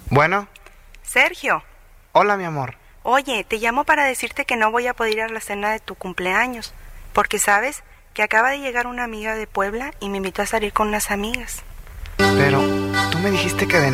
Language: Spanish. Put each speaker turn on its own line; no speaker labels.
Bueno,
Sergio,
hola mi amor.
oye, te llamo para decirte que no voy a poder ir a la cena de tu cumpleaños, porque sabes que acaba de llegar una amiga de Puebla y me invitó a salir con unas amigas.
Pero tú me dijiste que de